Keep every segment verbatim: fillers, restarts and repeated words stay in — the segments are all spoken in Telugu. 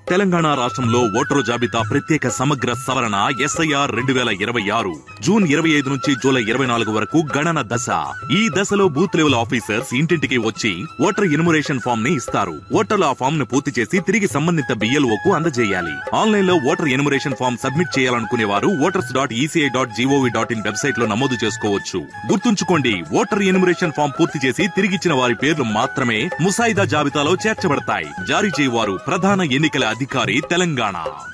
తెలంగాణ రాష్ట్రంలో ఓటరు జాబితా ప్రత్యేక సమగ్ర సవరణ ఎస్ఐఆర్ రెండు వేల ఇరవై ఆరు జూన్ ఇరవై ఐదు నుంచి జూలై ఇరవై నాలుగు వరకు గణన దశ. ఈ దశలో బూత్ లెవెల్ ఆఫీసర్స్ ఇంటింటికి వచ్చి ఓటర్ ఎన్యుమరేషన్ ఫామ్ ని ఇస్తారు. ఓటర్లు ఆ ఫామ్ ను పూర్తి చేసి తిరిగి సంబంధిత బిఎల్ఓ కు అందజేయాలి. ఆన్లైన్ లో ఓటర్ ఎన్యుమరేషన్ ఫామ్ సబ్మిట్ చేయాలనుకునే వారు voters dot ECI dot GOV dot in website లో నమోదు చేసుకోవచ్చు. గుర్తుంచుకోండి, ఓటర్ ఎన్యుమరేషన్ ఫామ్ పూర్తి చేసి తిరిగిచ్చిన వారి పేర్లు మాత్రమే ముసాయిదా జాబితాలో చేర్చబడతాయి. జారీ చేయవారు ప్రధాన ఎన్నికల అధికారి, తెలంగాణ.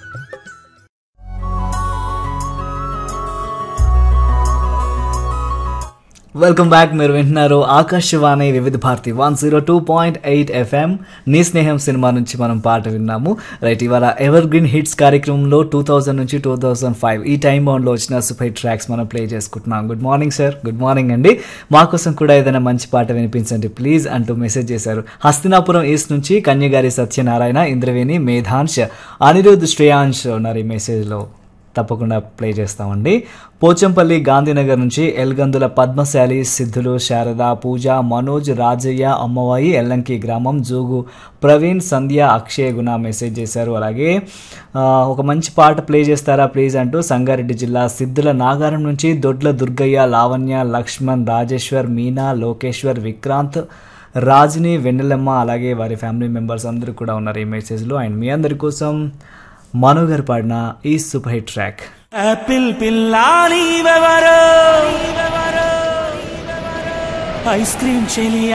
Welcome back. మీరు వింటున్నారు ఆకాశవాణి వివిధ Bharati one zero two point eight FM. నీ స్నేహం సినిమా నుంచి మనం పాట విన్నాము. రైట్, ఇవాళ ఎవర్ గ్రీన్ హిట్స్ కార్యక్రమంలో టూ థౌజండ్ నుంచి టూ థౌజండ్ ఫైవ్ ఈ టైం బౌండ్లో వచ్చిన సూపర్ ట్రాక్స్ మనం ప్లే చేసుకుంటున్నాం. Good morning sir. Good morning అండి. మాకోసం కూడా ఏదైనా మంచి పాట వినిపించండి ప్లీజ్ అంటూ మెసేజ్ చేశారు. హస్తినాపురం ఈస్ట్ నుంచి కన్యగారి సత్యనారాయణ, ఇంద్రవేణి, మేధాంశ్, అనిరుద్, శ్రేయాంశ్ ఉన్నారు ఈ మెసేజ్లో. తప్పకుండా ప్లే చేస్తామండి. పోచంపల్లి గాంధీనగర్ నుంచి ఎల్గందుల పద్మశాలి, సిద్ధులు, శారద, పూజ, మనోజ్, రాజయ్య, అమ్మవాయి, ఎల్లంకి గ్రామం, జోగు ప్రవీణ్, సంధ్య, అక్షయ్ గుణ మెసేజ్ చేశారు. అలాగే ఒక మంచి పాట ప్లే చేస్తారా ప్లీజ్ అంటూ సంగారెడ్డి జిల్లా సిద్ధుల నాగారం నుంచి దొడ్ల దుర్గయ్య, లావణ్య, లక్ష్మణ్, రాజేశ్వర్, మీనా, లోకేశ్వర్, విక్రాంత్, రాజిని, వెన్నెలమ్మ, అలాగే వారి ఫ్యామిలీ మెంబర్స్ అందరూ కూడా ఉన్నారు ఈ మెసేజ్లో. అండ్ మీ అందరి కోసం మనో గారు పాడిన ఈ super hit track. Apple పిల్లాని వెవరో ice cream చెలియా